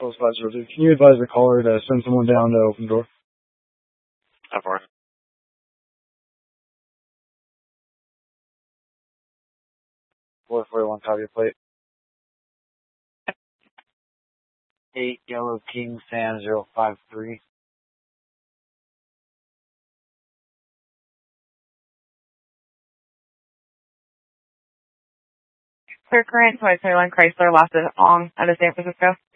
Post 502. Can you advise the caller to send someone down to open the door? How far? 441, copy your plate. 8 Yellow King San 053. Clear current to Clearline Chrysler, lost it on out of San Francisco.